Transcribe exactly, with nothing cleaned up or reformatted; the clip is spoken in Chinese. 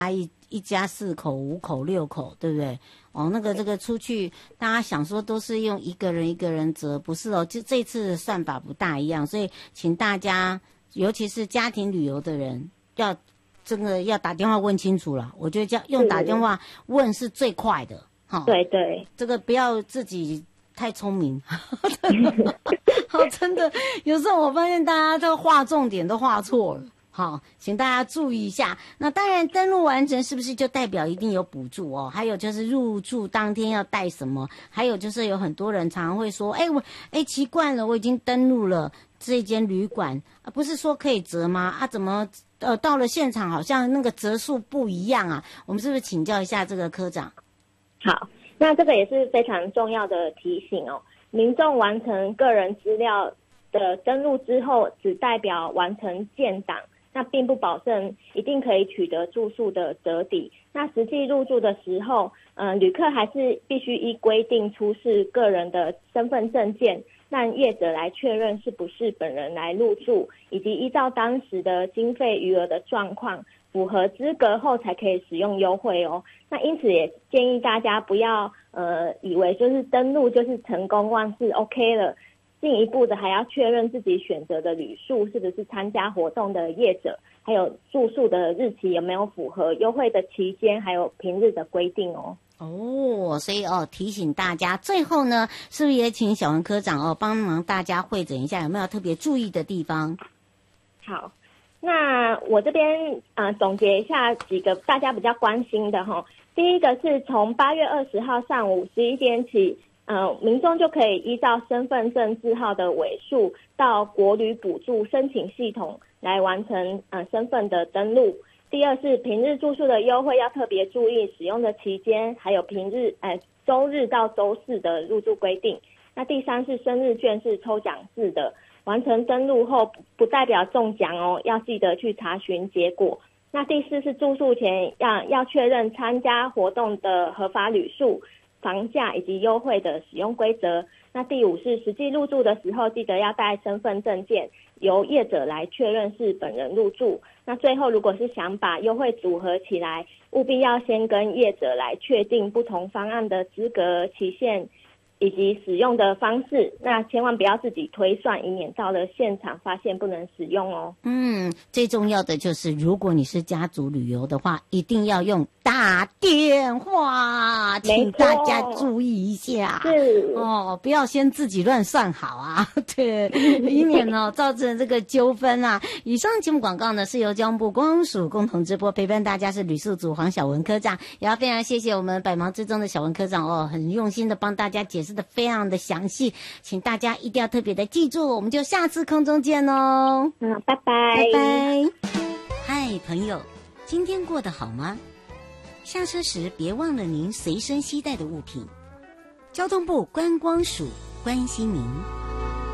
一一家四口、五口、六口，对不对？哦，那个这个出去，大家想说都是用一个人一个人折，不是哦，就这次的算法不大一样，所以请大家，尤其是家庭旅游的人，要真的要打电话问清楚了。我觉得叫用打电话问是最快的，哈。 对对， 这个不要自己太聪明，好，真的，有时候我发现大家这个划重点都划错了。好，请大家注意一下。那当然，登录完成是不是就代表一定有补助哦？还有就是入住当天要带什么？还有就是有很多人常常会说：“哎，我哎奇怪了，我已经登录了这间旅馆，啊，不是说可以折吗？啊，怎么呃到了现场好像那个折数不一样啊？”我们是不是请教一下这个科长？ 好，那这个也是非常重要的提醒哦。民众完成个人资料的登录之后，只代表完成建档。那并不保证一定可以取得住宿的折抵。那实际入住的时候，呃，旅客还是必须依规定出示个人的身份证件，让业者来确认是不是本人来入住，以及依照当时的经费余额的状况，符合资格后才可以使用优惠哦。那因此也建议大家不要呃以为就是登录就是成功万事 OK 了。进一步的还要确认自己选择的旅宿是不是参加活动的业者，还有住宿的日期有没有符合优惠的期间，还有平日的规定哦。 哦，所以哦提醒大家，最后呢，是不是也请小文科长哦帮忙大家汇诊一下，有没有特别注意的地方？ 好，那我这边呃总结一下几个大家比较关心的哈。第一个是从八月二十号上午十一点起。呃，民众就可以依照身份证字号的尾数到国旅补助申请系统来完成呃身份的登录。第二是平日住宿的优惠要特别注意使用的期间，还有平日呃周日到周四的入住规定。那第三是生日券是抽奖制的，完成登录后不代表中奖哦，要记得去查询结果。那第四是住宿前要要确认参加活动的合法旅宿。房价以及优惠的使用规则。那第五是实际入住的时候，记得要带身份证件，由业者来确认是本人入住。那最后，如果是想把优惠组合起来，务必要先跟业者来确定不同方案的资格期限以及使用的方式。那千万不要自己推算，以免到了现场发现不能使用哦。 嗯，最重要的就是，如果你是家族旅游的话，一定要用打电话，请大家注意一下。 是哦，不要先自己乱算好啊，对，以免呢造成这个纠纷啊。以上节目广告呢是由交通部观光署共同直播，陪伴大家是旅宿组黄小文科长，也要非常谢谢我们百忙之中的小文科长哦，很用心的帮大家解释的非常的详细，请大家一定要特别的记住，我们就下次空中见哦。 嗯，拜拜， 拜拜。嗨，朋友，今天过得好吗？下车时别忘了您随身携带的物品。交通部观光署关心您。